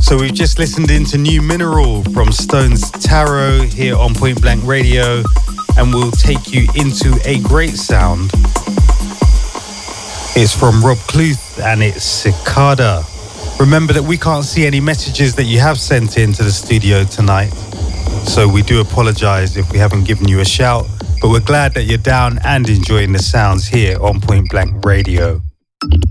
So we've just listened into New Mineral from Stones Tarot here on Point Blank Radio, and we'll take you into a great sound. It's from Rob Cluth and it's Cicada. Remember that we can't see any messages that you have sent into the studio tonight, so we do apologize if we haven't given you a shout, but we're glad that you're down and enjoying the sounds here on Point Blank Radio.